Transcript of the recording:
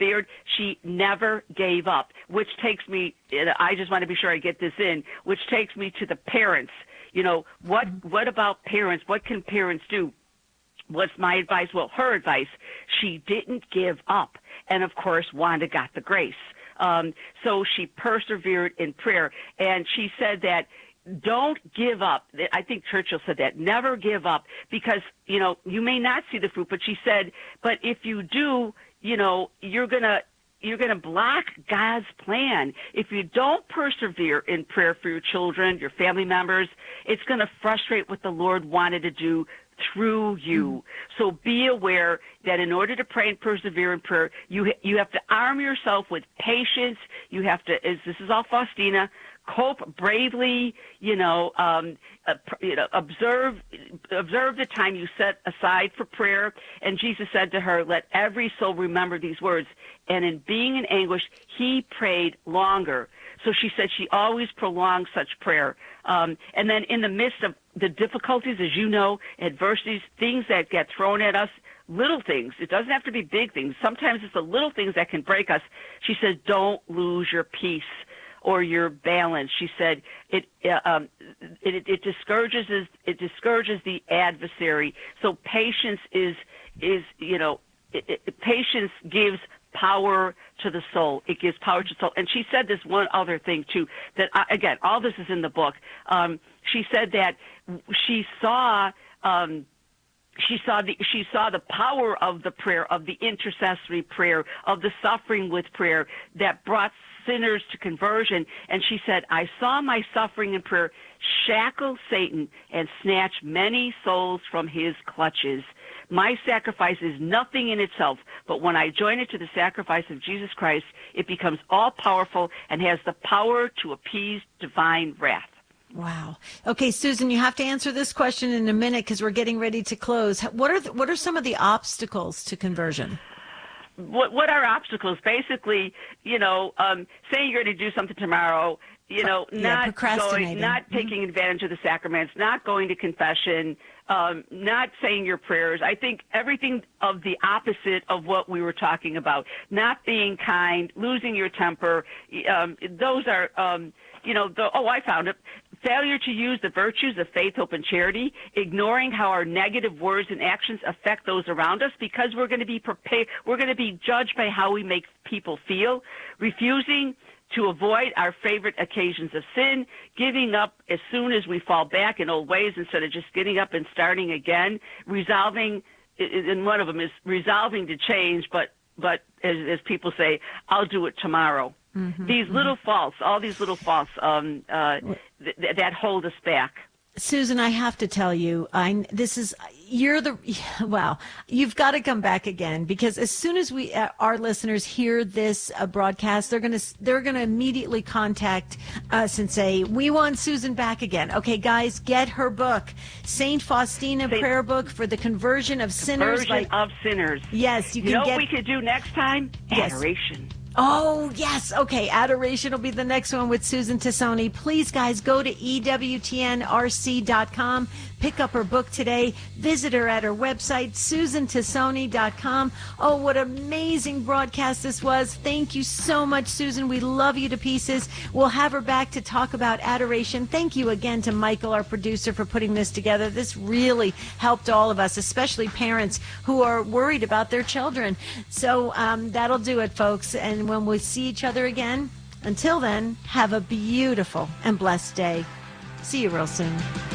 persevered. She never gave up, which takes me, I just want to be sure I get this in, which takes me to the parents. You know, what about parents? What can parents do? What's my advice? Well, her advice, she didn't give up. And, of course, Wanda got the grace. So she persevered in prayer. And she said that don't give up. I think Churchill said that. Never give up because, you know, you may not see the fruit. But she said, but if you do, you know, you're going to block God's plan. If you don't persevere in prayer for your children, your family members, it's going to frustrate what the Lord wanted to do through you. So be aware that in order to pray and persevere in prayer, you have to arm yourself with patience. You have to, this is all Faustina, cope bravely, observe the time you set aside for prayer. And Jesus said to her, let every soul remember these words. And in being in anguish, he prayed longer. So she said she always prolonged such prayer. And then in the midst of the difficulties, as you know, adversities, things that get thrown at us, little things. It doesn't have to be big things. Sometimes it's the little things that can break us. She says, don't lose your peace or your balance. She said it discourages the adversary. So patience patience gives power to the soul. It gives power to the soul. And she said this one other thing too, that again, all this is in the book. She said that she saw the power of the prayer, of the intercessory prayer, of the suffering with prayer that brought sinners to conversion. And she said, I saw my suffering in prayer shackle Satan and snatch many souls from his clutches. My sacrifice is nothing in itself, but when I join it to the sacrifice of Jesus Christ, it becomes all-powerful and has the power to appease divine wrath. Wow. Okay, Susan, you have to answer this question in a minute because we're getting ready to close. What are some of the obstacles to conversion? What are obstacles? Basically, saying you're going to do something tomorrow, not taking advantage of the sacraments, not going to confession, not saying your prayers. I think everything of the opposite of what we were talking about, not being kind, losing your temper, those are, I found it. Failure to use the virtues of faith, hope, and charity, ignoring how our negative words and actions affect those around us because we're going to be judged by how we make people feel, refusing to avoid our favorite occasions of sin, giving up as soon as we fall back in old ways instead of just getting up and starting again, resolving, and one of them is resolving to change, but as people say, I'll do it tomorrow. Mm-hmm, these little faults, all these little faults that hold us back. Susan, I have to tell you, you've got to come back again because as soon as our listeners hear this broadcast, they're going to immediately contact us and say, we want Susan back again. Okay, guys, get her book, Saint Faustina Prayer Book for the Conversion of Sinners. Yes, you can what we could do next time? Yes. Adoration. Oh, yes. Okay. Adoration will be the next one with Susan Tassone. Please, guys, go to EWTNRC.com. Pick up her book today. Visit her at her website, SusanTassone.com. Oh, what amazing broadcast this was. Thank you so much, Susan. We love you to pieces. We'll have her back to talk about adoration. Thank you again to Michael, our producer, for putting this together. This really helped all of us, especially parents who are worried about their children. So that'll do it, folks. And when we see each other again, until then, have a beautiful and blessed day. See you real soon.